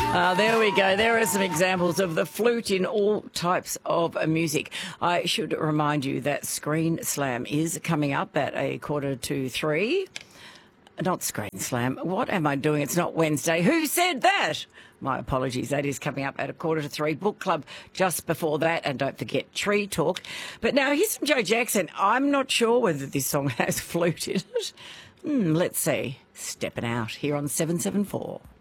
There we go. There are some examples of the flute in all types of music. I should remind you that Screen Slam is coming up at 2:45. Not Screen Slam. What am I doing? It's not Wednesday. Who said that? My apologies. That is coming up at 2:45. Book Club just before that. And don't forget Tree Talk. But now here's from Joe Jackson. I'm not sure whether this song has flute in it. Let's see. Stepping Out here on 774.